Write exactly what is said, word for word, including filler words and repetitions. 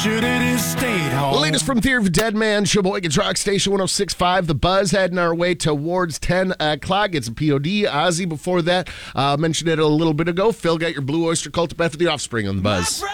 should have just stayed home. The latest from Fear of a Dead Man, Sheboygan's Rock Station one oh six point five. The Buzz heading our way towards ten o'clock. It's a P O D. Ozzy before that. Uh, mentioned it a little bit ago. Phil got your Blue Oyster Cult to Beth of the Offspring on the Buzz.